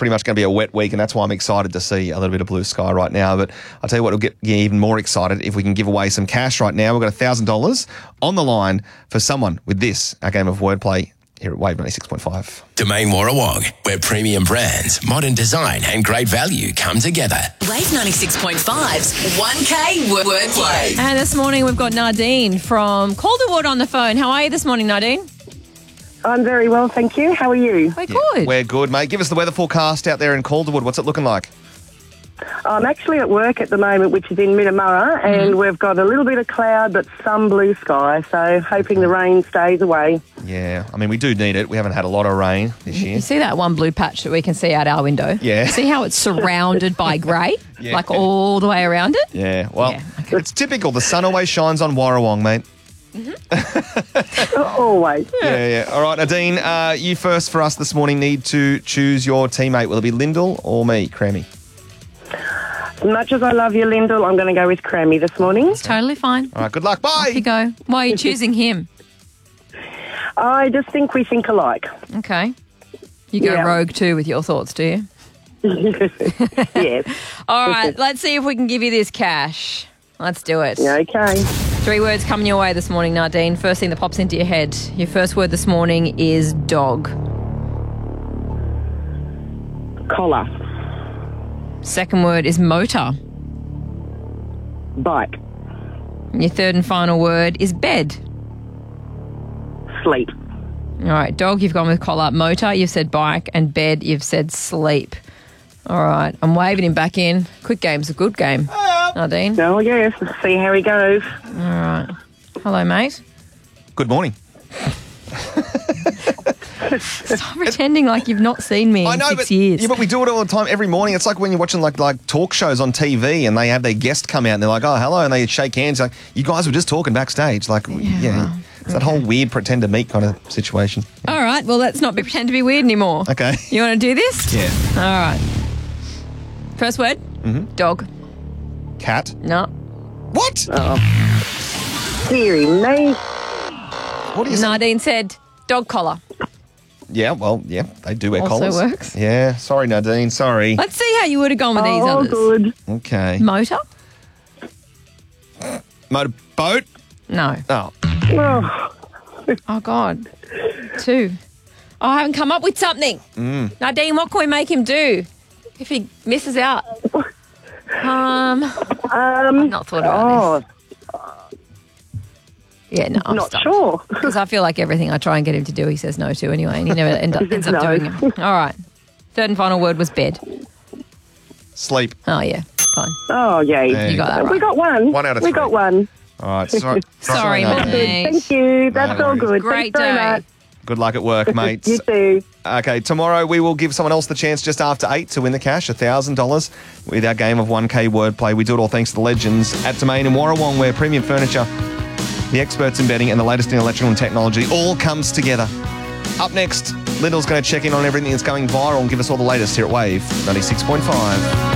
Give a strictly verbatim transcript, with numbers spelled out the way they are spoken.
pretty much going to be a wet week, and that's why I'm excited to see a little bit of blue sky right now. But I'll tell you what, will get you even more excited if we can give away some cash right now. We've got one thousand dollars on the line for someone with this, our game of wordplay here at Wave ninety-six point five. Domain Warrawong, where premium brands, modern design and great value come together. Wave ninety-six point five's one K Wordplay. And this morning we've got Nardine from Calderwood on the phone. How are you this morning, Nardine? I'm very well, thank you. How are you? We're good. We're good, mate. Give us the weather forecast out there in Calderwood. What's it looking like? I'm actually at work at the moment, which is in Minnamurra, mm-hmm. and we've got a little bit of cloud but some blue sky, so hoping the rain stays away. Yeah, I mean, we do need it. We haven't had a lot of rain this year. You see that one blue patch that we can see out our window? Yeah. See how it's surrounded by grey? Yeah. Like all the way around it? Yeah, well, Yeah, okay. It's typical. The sun always shines on Warrawong, mate. Mm-hmm. Always. Yeah, yeah. All right, Nadine, uh, you first for us this morning need to choose your teammate. Will it be Lyndall or me, Crammy? As much as I love you, Lyndall, I'm going to go with Crammy this morning. It's totally fine. All right, good luck. Bye. Off you go. Why are you choosing him? I just think we think alike. Okay. You go Yeah. rogue too with your thoughts, do you? Yes. All right, let's see if we can give you this cash. Let's do it. Okay. Three words coming your way this morning, Nardine. First thing that pops into your head. Your first word this morning is dog. Collar. Second word is motor. Bike. And your third and final word is bed. Sleep. All right, dog, you've gone with collar. Motor, you've said bike. And bed, you've said sleep. All right, I'm waving him back in. Quick game's a good game, Nardine. Oh, yes. Let's see how he goes. All right. Hello, mate. Good morning. Stop pretending like you've not seen me in I know, six but, years. Yeah, but we do it all the time, every morning. It's like when you're watching like like talk shows on T V and they have their guest come out and they're like, oh, hello, and they shake hands. Like, you guys were just talking backstage. Like, yeah, well, it's that whole weird pretend to meet kind of situation. All right, well, let's not be, pretend to be weird anymore. Okay. You want to do this? Yeah. All right. First word? Mm-hmm. Dog. Cat. No. What? Oh. Deary me. What do you say? Nardine said dog collar. Yeah, well, yeah, they do wear Also collars. works. Yeah, sorry, Nadine, sorry. Let's see how you would have gone with these Oh, others. good. Okay. Motor? Motor boat? No. Oh. Oh. Oh, God. Two. Oh, I haven't come up with something. Mm. Nardine, what can we make him do if he misses out? Um, Um, I've not thought about oh, this. Yeah, no, I'm not stumped. sure. Because I feel like everything I try and get him to do, he says no to anyway, and he never end up, ends up No. doing it. All right. Third and final word was bed. Sleep. Oh, yeah. Fine. Oh, yay. There You got that We right. got one. One out of We three. got one. All right, sorry. Sorry, Nadine. mate. Thank you. That's No all worries. good. Great Thanks very day. much. Good luck at work, mates. You too. Okay, tomorrow we will give someone else the chance just after eight to win the cash, one thousand dollars, with our game of one K wordplay. We do it all thanks to the legends at Domain in Warrawong, where premium furniture, the experts in bedding, and the latest in electrical and technology all comes together. Up next, Lyndall's going to check in on everything that's going viral and give us all the latest here at Wave ninety-six point five.